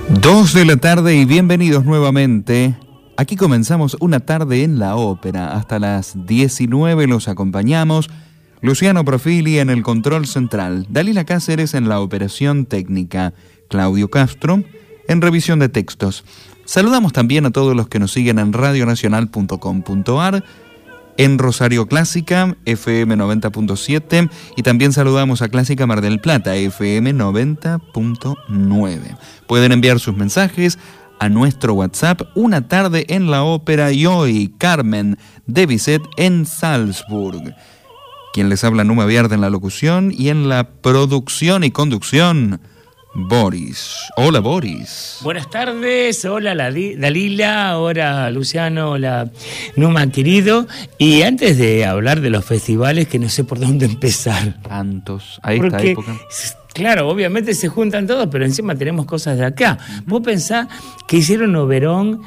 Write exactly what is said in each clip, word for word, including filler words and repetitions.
Dos de la tarde y bienvenidos nuevamente. Aquí comenzamos una tarde en la ópera. Hasta las diecinueve los acompañamos. Luciano Profili en el control central. Dalila Cáceres en la operación técnica. Claudio Castro en revisión de textos. Saludamos también a todos los que nos siguen en radio nacional punto com punto a r, en Rosario Clásica, F M noventa punto siete, y también saludamos a Clásica Mar del Plata, F M noventa punto nueve. Pueden enviar sus mensajes a nuestro WhatsApp, Una tarde en la ópera, y hoy Carmen de Bizet en Salzburg. Quien les habla, Numa Viarda en la locución, y en la producción y conducción, Boris. Hola, Boris. Buenas tardes, hola Dalila, hola Luciano, hola Numa querido. Y antes de hablar de los festivales, que no sé por dónde empezar. Tantos, a esta Porque, época. Claro, obviamente se juntan todos, pero encima tenemos cosas de acá. Uh-huh. Vos pensás que hicieron Oberón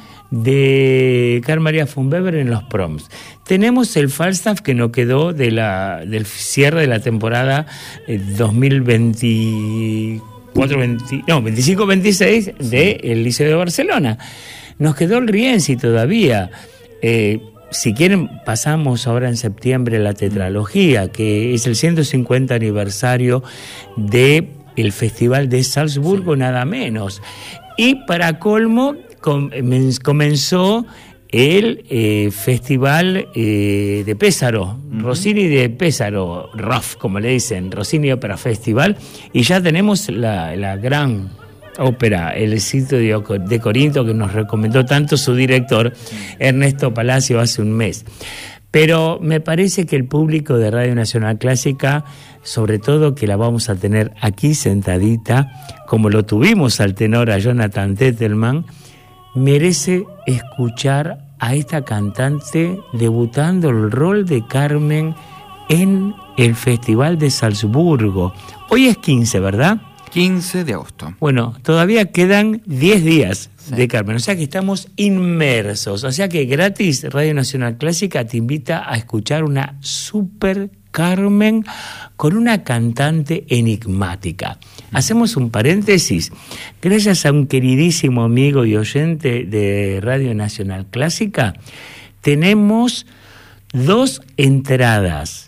de Carl Maria von Weber en los proms. Tenemos el Falstaff que nos quedó de la, del cierre de la temporada eh, dos mil veinticuatro, veinte, no, veinticinco veintiséis del Liceo de Barcelona. Nos quedó el Rienzi todavía. Eh, si quieren, pasamos ahora en septiembre la tetralogía, que es el ciento cincuenta aniversario del Festival de Salzburgo, sí. Nada menos. Y para colmo, com- comenzó el eh, Festival eh, de Pesaro, uh-huh. Rossini de Pesaro, R O F, como le dicen, Rossini Opera Festival, y ya tenemos la, la gran ópera, El sitio de, de Corinto, que nos recomendó tanto su director, Ernesto Palacio, hace un mes. Pero me parece que el público de Radio Nacional Clásica, sobre todo que la vamos a tener aquí sentadita, como lo tuvimos al tenor a Jonathan Tettelman, merece escuchar a esta cantante debutando el rol de Carmen en el Festival de Salzburgo. Hoy es quince, ¿verdad? quince de agosto. Bueno, todavía quedan diez días sí. de Carmen, o sea que estamos inmersos. O sea que gratis Radio Nacional Clásica te invita a escuchar una super Carmen con una cantante enigmática. Hacemos un paréntesis. Gracias a un queridísimo amigo y oyente de Radio Nacional Clásica, tenemos dos entradas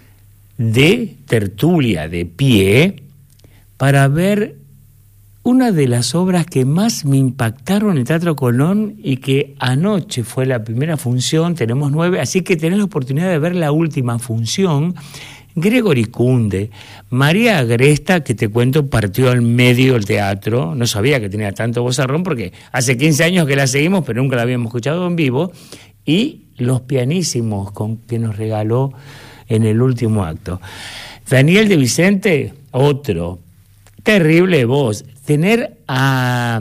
de tertulia de pie para ver una de las obras que más me impactaron en el Teatro Colón y que anoche fue la primera función. Tenemos nueve, así que tenés la oportunidad de ver la última función. Gregory Kunde, María Agresta, que te cuento, partió al medio del teatro. No sabía que tenía tanto vozarrón porque hace quince años que la seguimos, pero nunca la habíamos escuchado en vivo. Y los pianísimos con que nos regaló en el último acto. Daniel de Vicente, otro. Terrible voz. Tener a,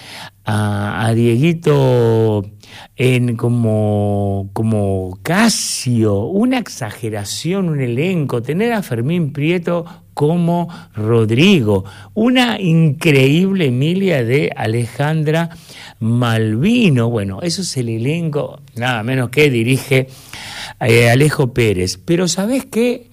a, a Dieguito en como, como Casio, una exageración, un elenco. Tener a Fermín Prieto como Rodrigo. Una increíble Emilia de Alejandra Malvino. Bueno, eso es el elenco, nada menos que dirige eh, Alejo Pérez. Pero ¿sabés qué?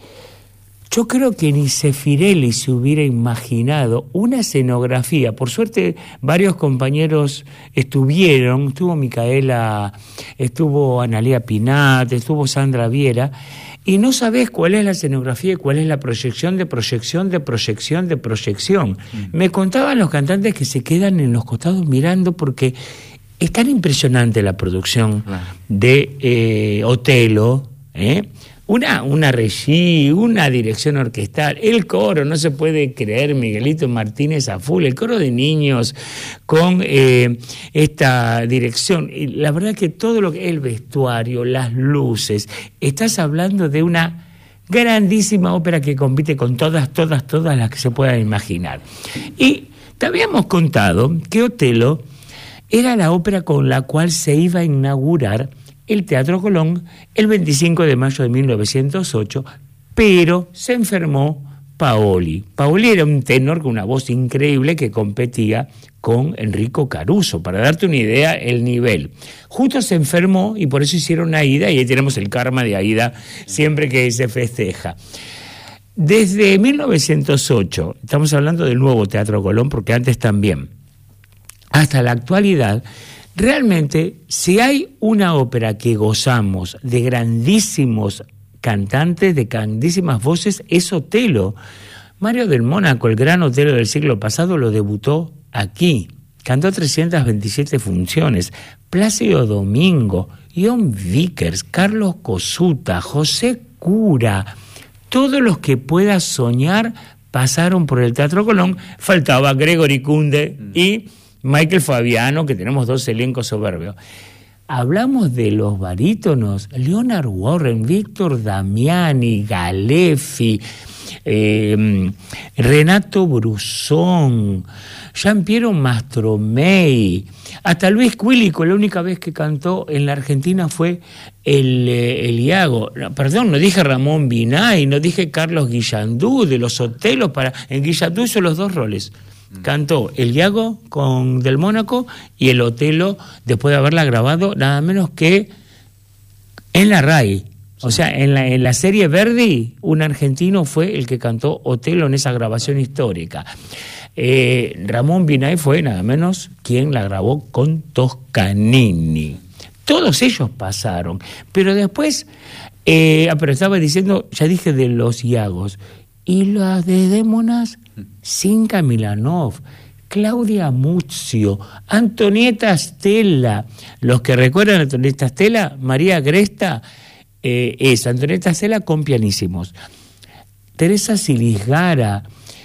Yo creo que ni Sefirelli se hubiera imaginado una escenografía. Por suerte, varios compañeros estuvieron, estuvo Micaela, estuvo Analía Pinat, estuvo Sandra Viera, y no sabés cuál es la escenografía y cuál es la proyección de proyección de proyección de proyección. Mm. Me contaban los cantantes que se quedan en los costados mirando porque es tan impresionante la producción claro. de eh, Otelo, ¿eh? Una, una regie, una dirección orquestal, el coro, no se puede creer, Miguelito Martínez a full, el coro de niños con eh, esta dirección. Y la verdad que todo lo que el vestuario, las luces, estás hablando de una grandísima ópera que compite con todas, todas, todas las que se puedan imaginar. Y te habíamos contado que Otelo era la ópera con la cual se iba a inaugurar el Teatro Colón el veinticinco de mayo de mil novecientos ocho, pero se enfermó Paoli. Paoli era un tenor con una voz increíble que competía con Enrico Caruso, para darte una idea el nivel. Justo se enfermó y por eso hicieron Aida, y ahí tenemos el karma de Aida siempre que se festeja. Desde mil novecientos ocho, estamos hablando del nuevo Teatro Colón, porque antes también, hasta la actualidad, realmente, si hay una ópera que gozamos de grandísimos cantantes, de grandísimas voces, es Otelo. Mario del Mónaco, el gran Otelo del siglo pasado, lo debutó aquí. Cantó trescientas veintisiete funciones. Plácido Domingo, John Vickers, Carlos Cosuta, José Cura, todos los que puedas soñar pasaron por el Teatro Colón. Faltaba Gregory Kunde y Michael Fabiano, que tenemos dos elencos soberbios. Hablamos de los barítonos, Leonard Warren, Víctor Damiani, Galeffi, eh, Renato Brusón, Giampiero Mastromei, hasta Luis Quilico. La única vez que cantó en la Argentina fue el, eh, el Iago. No, perdón, no dije Ramón Binay, no dije Carlos Guillandú, de los Otelos. Para, en Guillandú hizo los dos roles. Cantó el Iago con Del Mónaco y el Otelo, después de haberla grabado nada menos que en la RAI. O sea, en la, en la serie Verdi, un argentino fue el que cantó Otelo en esa grabación histórica. Eh, Ramón Binay fue nada menos quien la grabó con Toscanini. Todos ellos pasaron, pero después, eh, pero estaba diciendo, ya dije de los Iagos, y las Desdémonas, Cinca Milanov, Claudia Muzio, Antonieta Stella. Los que recuerdan a Antonieta Stella, María Gresta, eh, es Antonieta Stella con pianísimos. Teresa Silisgara,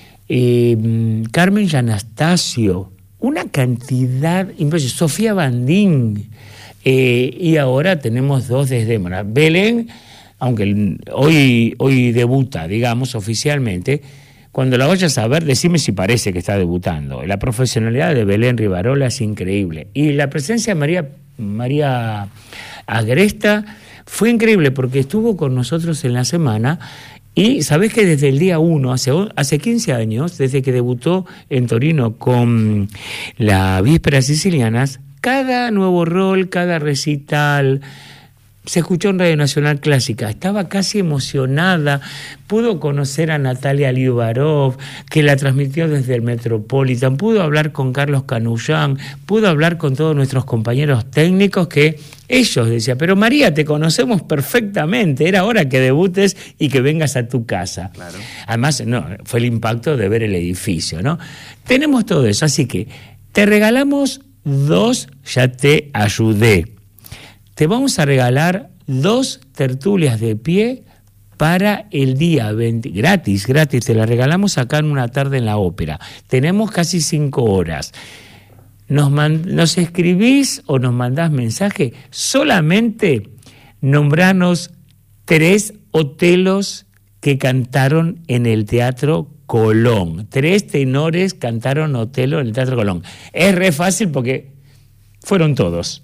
eh, Carmen Gianastasio, una cantidad impresionante. Sofía Bandín, eh, y ahora tenemos dos Desdémonas. Belén, aunque hoy, hoy debuta, digamos, oficialmente. Cuando la vayas a ver, decime si parece que está debutando. La profesionalidad de Belén Rivarola es increíble. Y la presencia de María, María Agresta fue increíble porque estuvo con nosotros en la semana. Y sabés que desde el día uno, hace, hace quince años, desde que debutó en Torino con la Vísperas Sicilianas, cada nuevo rol, cada recital se escuchó en Radio Nacional Clásica. Estaba casi emocionada. Pudo conocer a Natalia Liubarov, que la transmitió desde el Metropolitan. Pudo hablar con Carlos Canullán. Pudo hablar con todos nuestros compañeros técnicos que ellos decían, pero María, te conocemos perfectamente. Era hora que debutes y que vengas a tu casa. Claro. Además, no, fue el impacto de ver el edificio, ¿no? Tenemos todo eso. Así que te regalamos dos, ya te ayudé. Te vamos a regalar dos tertulias de pie para el día veinte, gratis, gratis, te la regalamos acá en Una Tarde en la Ópera. Tenemos casi cinco horas. Nos, man, nos escribís o nos mandás mensaje, solamente nombranos tres Otelos que cantaron en el Teatro Colón. Tres tenores cantaron Otelo en el Teatro Colón. Es re fácil porque fueron todos.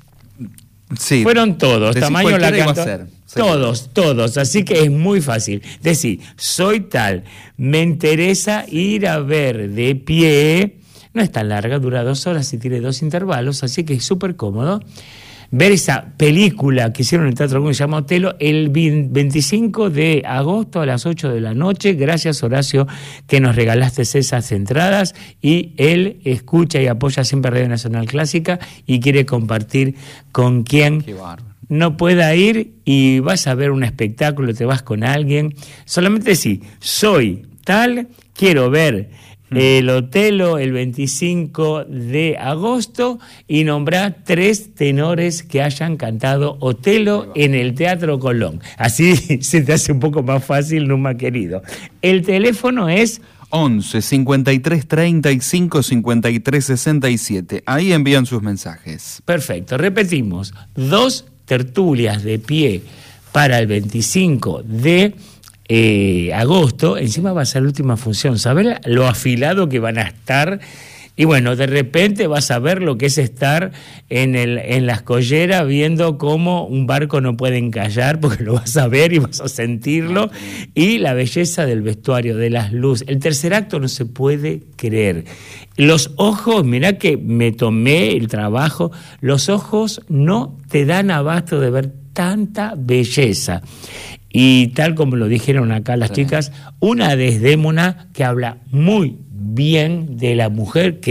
Sí, fueron todos, tamaño la cantó, todos, todos, así que es muy fácil. Decir, soy tal, me interesa ir a ver de pie, no es tan larga, dura dos horas y tiene dos intervalos, así que es súper cómodo. Ver esa película que hicieron en el Teatro Colón, que se llama Otelo, el veinticinco de agosto a las ocho de la noche. Gracias, Horacio, que nos regalaste esas entradas. Y él escucha y apoya siempre Radio Nacional Clásica y quiere compartir con quien no pueda ir, y vas a ver un espectáculo, te vas con alguien. Solamente si soy tal, quiero ver el Otelo el veinticinco de agosto y nombrá tres tenores que hayan cantado Otelo en el Teatro Colón. Así se te hace un poco más fácil, Numa querido. El teléfono es once, cincuenta y tres, treinta y cinco, cincuenta y tres, sesenta y siete. Ahí envían sus mensajes. Perfecto, repetimos, dos tertulias de pie para el veinticinco de Eh, agosto, encima va a ser la última función. ¿Sabes lo afilado que van a estar? Y bueno, de repente vas a ver lo que es estar en, el, en la escollera viendo cómo un barco no puede encallar, porque lo vas a ver y vas a sentirlo. Y la belleza del vestuario, de las luces. El tercer acto no se puede creer. Los ojos, mirá que me tomé el trabajo, los ojos no te dan abasto de ver tanta belleza. Y tal como lo dijeron acá las sí. chicas, una Desdémona que habla muy bien de la mujer que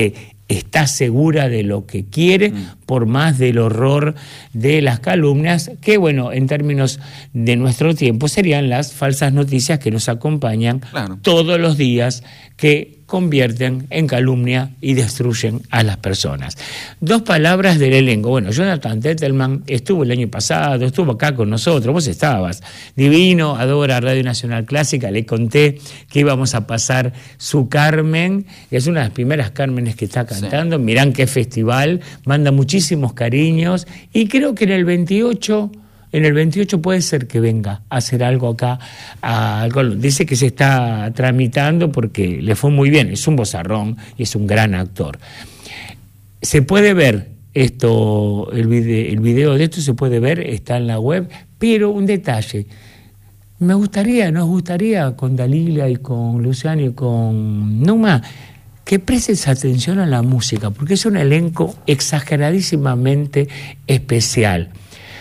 está segura de lo que quiere, mm. por más del horror de las calumnias, que bueno, en términos de nuestro tiempo serían las falsas noticias que nos acompañan claro. todos los días, que convierten en calumnia y destruyen a las personas. Dos palabras del elenco. Bueno, Jonathan Tettelman estuvo el año pasado, estuvo acá con nosotros, vos estabas. Divino, adora Radio Nacional Clásica, le conté que íbamos a pasar su Carmen, que es una de las primeras Cármenes que está cantando, sí. Mirán qué festival, manda muchísimos cariños, y creo que en el veintiocho... En el veintiocho puede ser que venga a hacer algo acá al Colón. Dice que se está tramitando porque le fue muy bien. Es un vozarrón y es un gran actor. Se puede ver esto, el video, el video de esto se puede ver, está en la web, pero un detalle. Me gustaría, nos gustaría con Dalila y con Luciano y con Numa que prestes atención a la música, porque es un elenco exageradísimamente especial.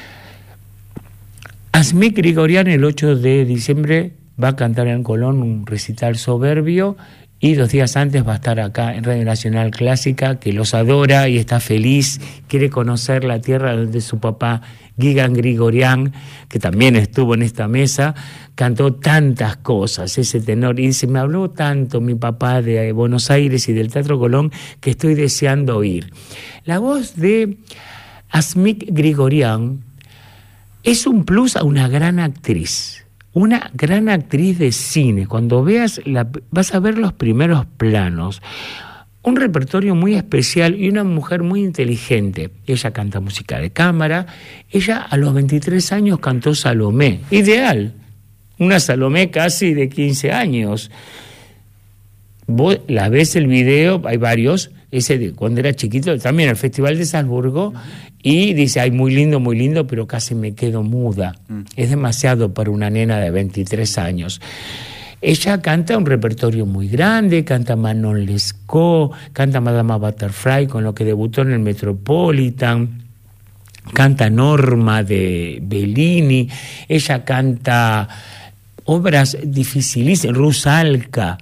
Asmik Grigorian el ocho de diciembre va a cantar en Colón un recital soberbio, y dos días antes va a estar acá en Radio Nacional Clásica, que los adora y está feliz, quiere conocer la tierra donde su papá Guigan Grigorian, que también estuvo en esta mesa, cantó tantas cosas, ese tenor, y dice, me habló tanto mi papá de Buenos Aires y del Teatro Colón que estoy deseando oír. La voz de Asmik Grigorian es un plus a una gran actriz, una gran actriz de cine. Cuando veas, la, vas a ver los primeros planos, un repertorio muy especial y una mujer muy inteligente. Ella canta música de cámara, ella a los veintitrés años cantó Salomé, ideal, una Salomé casi de quince años. Vos la ves el video, hay varios, ese de cuando era chiquito, también el Festival de Salzburgo, y dice, ay, muy lindo, muy lindo, pero casi me quedo muda. Mm. Es demasiado para una nena de veintitrés años. Ella canta un repertorio muy grande, canta Manon Lescaut, canta Madama Butterfly, con lo que debutó en el Metropolitan, canta Norma de Bellini, ella canta obras dificilísimas, Rusalka,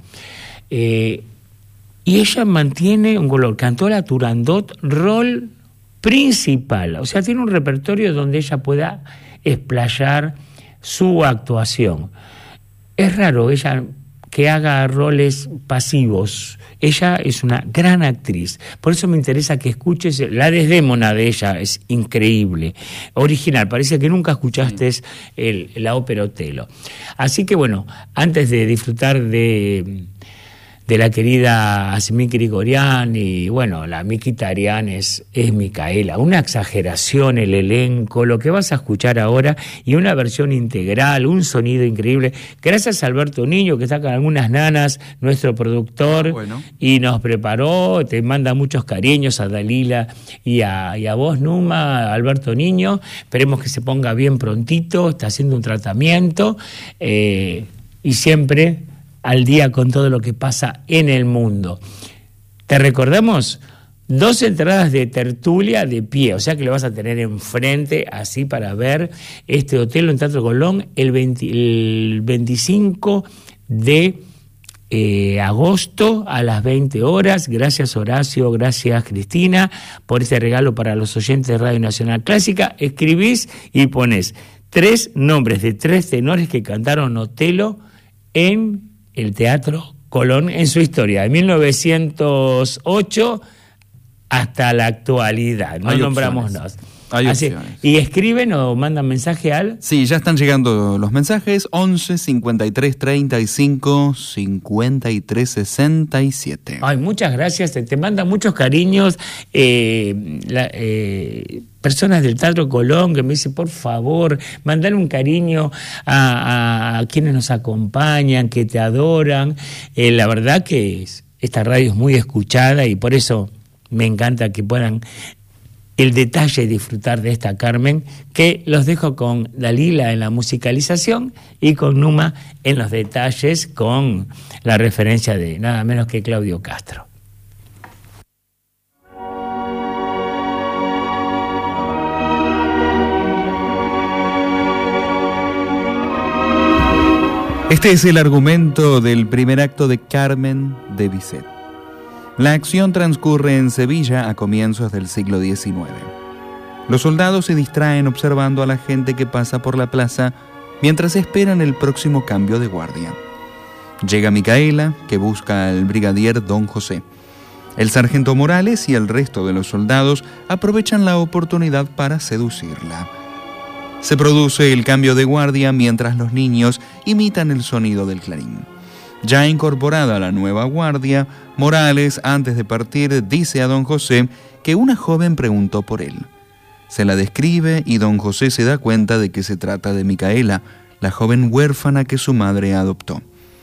eh, y ella mantiene un color, cantó la Turandot, rol principal, o sea, tiene un repertorio donde ella pueda explayar su actuación. Es raro ella que haga roles pasivos. Ella es una gran actriz. Por eso me interesa que escuches. La Desdémona de ella es increíble. Original. Parece que nunca escuchaste el, la ópera Otelo. Así que bueno, antes de disfrutar de... de la querida Asmik Grigorian, y bueno, la Mikita Arián es, es Micaela. Una exageración el elenco, lo que vas a escuchar ahora, y una versión integral, un sonido increíble. Gracias a Alberto Niño, que está con algunas nanas, nuestro productor, bueno. y nos preparó, te manda muchos cariños a Dalila y a, y a vos, Numa, Alberto Niño. Esperemos que se ponga bien prontito, está haciendo un tratamiento, eh, y siempre al día con todo lo que pasa en el mundo. Te recordamos dos entradas de tertulia de pie, o sea que lo vas a tener enfrente así para ver este Otelo en Teatro Colón el, veinte, el veinticinco de eh, agosto a las veinte horas. Gracias Horacio, gracias Cristina por este regalo para los oyentes de Radio Nacional Clásica. Escribís y pones tres nombres de tres tenores que cantaron Otelo en el Teatro Colón en su historia, de mil novecientos ocho hasta la actualidad. No nombramos nada. Hay Así, opciones. ¿Y escriben o mandan mensaje al...? Sí, ya están llegando los mensajes. once, cincuenta y tres, treinta y cinco, cincuenta y tres, sesenta y siete. Ay, muchas gracias. Te, te mandan muchos cariños. Eh, la, eh, personas del Teatro Colón que me dicen, por favor, mandar un cariño a, a, a quienes nos acompañan, que te adoran. Eh, la verdad que es, esta radio es muy escuchada y por eso me encanta que puedan el detalle de disfrutar de esta Carmen, que los dejo con Dalila en la musicalización y con Numa en los detalles, con la referencia de nada menos que Claudio Castro. Este es el argumento del primer acto de Carmen de Bizet. La acción transcurre en Sevilla a comienzos del siglo diecinueve. Los soldados se distraen observando a la gente que pasa por la plaza mientras esperan el próximo cambio de guardia. Llega Micaela, que busca al brigadier Don José. El sargento Morales y el resto de los soldados aprovechan la oportunidad para seducirla. Se produce el cambio de guardia mientras los niños imitan el sonido del clarín. Ya incorporada la nueva guardia, Morales, antes de partir, dice a Don José que una joven preguntó por él. Se la describe y Don José se da cuenta de que se trata de Micaela, la joven huérfana que su madre adoptó.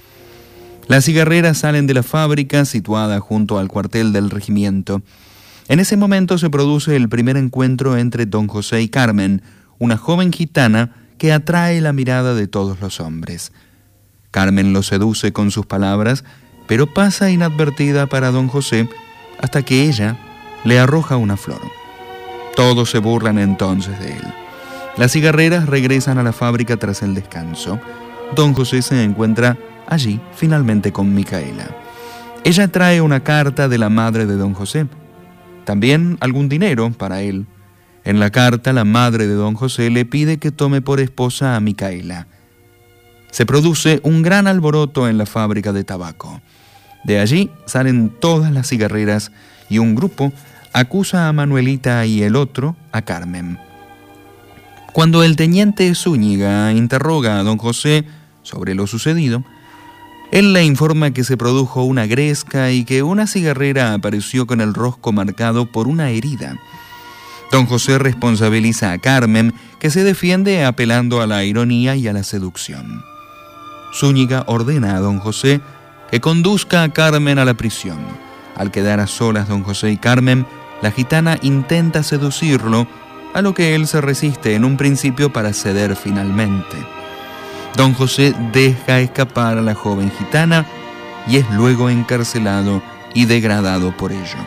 Las cigarreras salen de la fábrica situada junto al cuartel del regimiento. En ese momento se produce el primer encuentro entre Don José y Carmen, una joven gitana que atrae la mirada de todos los hombres. Carmen lo seduce con sus palabras, pero pasa inadvertida para Don José hasta que ella le arroja una flor. Todos se burlan entonces de él. Las cigarreras regresan a la fábrica tras el descanso. Don José se encuentra allí finalmente con Micaela. Ella trae una carta de la madre de Don José. También algún dinero para él. En la carta, la madre de Don José le pide que tome por esposa a Micaela. Se produce un gran alboroto en la fábrica de tabaco. De allí salen todas las cigarreras y un grupo acusa a Manuelita y el otro a Carmen. Cuando el teniente Zúñiga interroga a Don José sobre lo sucedido, él le informa que se produjo una gresca y que una cigarrera apareció con el rosco marcado por una herida. Don José responsabiliza a Carmen, que se defiende apelando a la ironía y a la seducción. Zúñiga ordena a Don José que conduzca a Carmen a la prisión. Al quedar a solas Don José y Carmen, la gitana intenta seducirlo, a lo que él se resiste en un principio para ceder finalmente. Don José deja escapar a la joven gitana y es luego encarcelado y degradado por ello.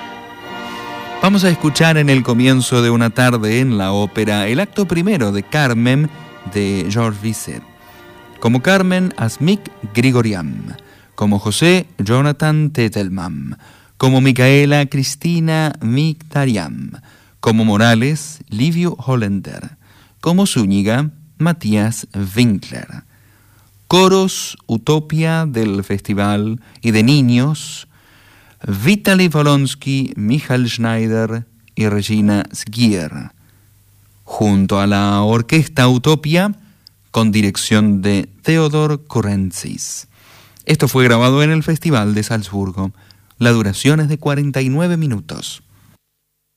Vamos a escuchar en el comienzo de una tarde en la ópera el acto primero de Carmen de Georges Bizet. Como Carmen, Asmik Grigorian. Como José, Jonathan Tettelman. Como Micaela, Cristina Mictarian. Como Morales, Livio Hollander. Como Zúñiga, Matías Winkler. Coros Utopia del Festival y de Niños, Vitaly Volonsky, Michael Schneider y Regina Sgier, junto a la Orquesta Utopia, con dirección de Theodor Kurentzis. Esto fue grabado en el Festival de Salzburgo. La duración es de cuarenta y nueve minutos.